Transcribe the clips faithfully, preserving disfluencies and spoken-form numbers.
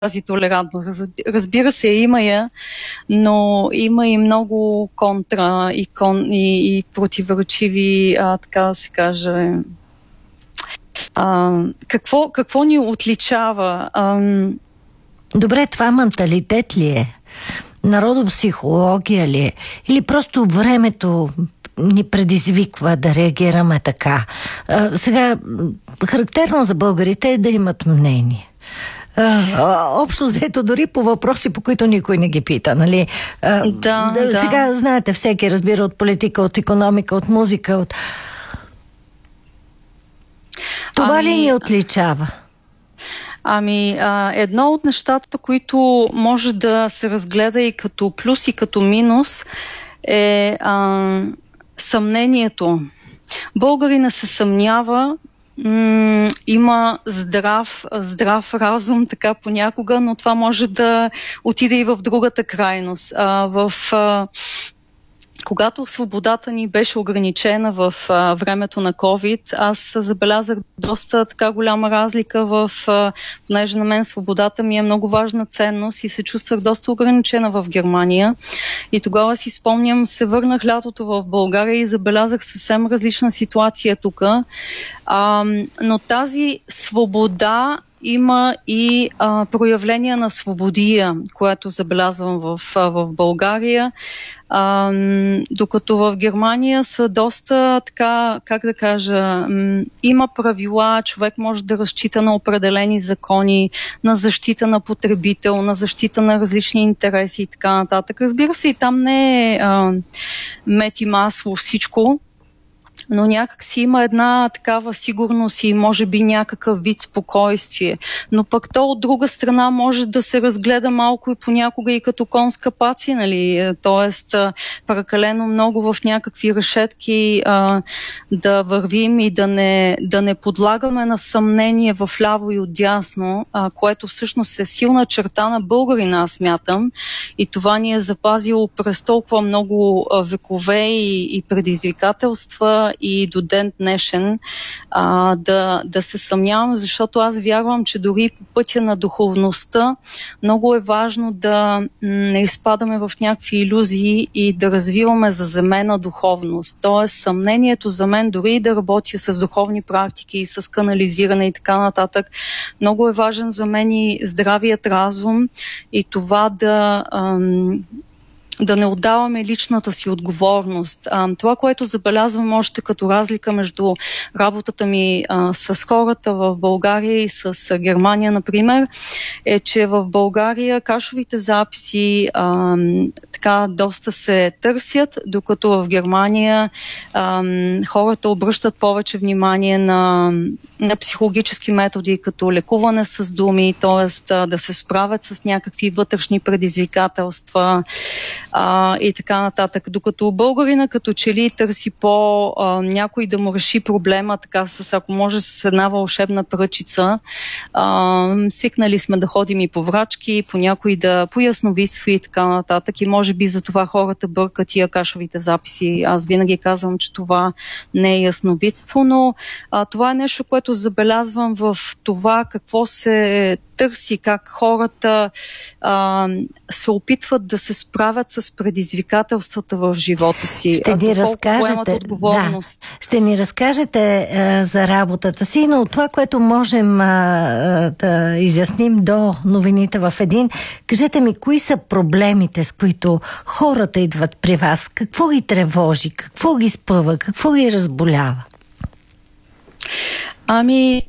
тази толерантност. Разбира се, има я, но има и много контра и, кон, и, и противоречиви, а, така да се каже. А, какво, какво ни отличава? А, Добре, това менталитет ли е? Народопсихология ли е? Или просто времето ни предизвиква да реагираме така? А, сега, характерно за българите е да имат мнение. А, общо взето дори по въпроси, по които никой не ги пита, нали? А, да, да, да. Сега, знаете, всеки разбира от политика, от икономика, от музика, от... Това ами... ли ни отличава? Ами, а, едно от нещата, които може да се разгледа и като плюс и като минус, е а, съмнението. Българина се съмнява, м- има здрав, здрав разум така понякога, но това може да отиде и в другата крайност. А, в... А, Когато свободата ни беше ограничена в а, времето на COVID, аз забелязах доста така голяма разлика в, а, понеже на мен свободата ми е много важна ценност и се чувствах доста ограничена в Германия. И тогава си спомням, се върнах лятото в България и забелязах съвсем различна ситуация тук. А, но тази свобода има и а, проявление на свободия, което забелязвам в, в България. А, докато в Германия са доста така, как да кажа, м- има правила, човек може да разчита на определени закони, на защита на потребител, на защита на различни интереси и така нататък. Разбира се, и там не е а, мет и масло всичко, но някак си има една такава сигурност и може би някакъв вид спокойствие. Но пък то от друга страна може да се разгледа малко и понякога и като конска паци, нали? Тоест прекалено много в някакви решетки а, да вървим и да не, да не подлагаме на съмнение в ляво и отдясно, а, което всъщност е силна черта на българина, аз смятам. И това ни е запазило през толкова много векове и, и предизвикателства и до ден днешен а, да, да се съмнявам, защото аз вярвам, че дори по пътя на духовността много е важно да не изпадаме в някакви илюзии и да развиваме заземена духовност. Тоест съмнението за мен, дори и да работя с духовни практики и с канализиране и така нататък, много е важен за мен и здравият разум и това да... Ам, да не отдаваме личната си отговорност. А, това, което забелязвам още като разлика между работата ми а, с хората в България и с а, Германия, например, е, че в България кашовите записи а, така доста се търсят, докато в Германия а, хората обръщат повече внимание на, на психологически методи, като лекуване с думи, т.е. да се справят с някакви вътрешни предизвикателства, А, и така нататък. Докато българина като че ли търси по а, някой да му реши проблема, така с, ако може, с една вълшебна пръчица. А, свикнали сме да ходим и по врачки, по някой да по ясновидство и така нататък. И може би за това хората бъркат тия кашовите записи. Аз винаги казвам, че това не е ясновидство, но а, това е нещо, което забелязвам в това какво се търси, как хората а, се опитват да се справят с предизвикателствата в живота си. Ще ни разкажете, да, ще ни разкажете а, за работата си, но това, което можем а, да изясним до новините в един, кажете ми, кои са проблемите, с които хората идват при вас? Какво ги тревожи? Какво ги спъва? Какво ги разболява? Ами...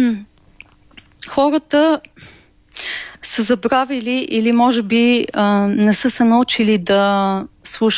Хората са забравили или може би а, не са се научили да слушат